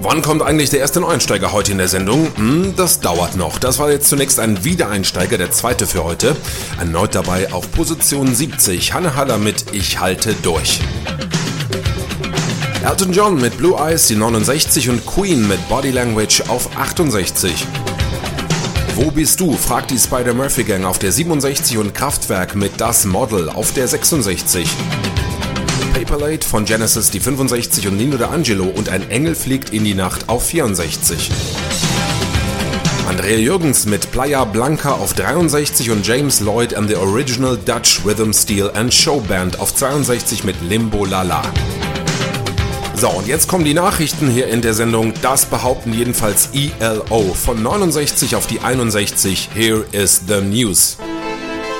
Wann kommt eigentlich der erste Neueinsteiger heute in der Sendung? Das dauert noch. Das war jetzt zunächst ein Wiedereinsteiger, der zweite für heute. Erneut dabei auf Position 70, Hanne Haller mit Ich halte durch. Elton John mit Blue Eyes, die 69 und Queen mit Body Language auf 68. Wo bist du? Fragt die Spider-Murphy-Gang auf der 67 und Kraftwerk mit Das Model auf der 66. Paperlate von Genesis die 65 und Nino D'Angelo und Ein Engel fliegt in die Nacht auf 64. Andrea Jürgens mit Playa Blanca auf 63 und James Lloyd and the Original Dutch Rhythm Steel and Show Band auf 62 mit Limbo Lala. So, und jetzt kommen die Nachrichten hier in der Sendung. Das behaupten jedenfalls ELO. Von 69 auf die 61. Here is the news.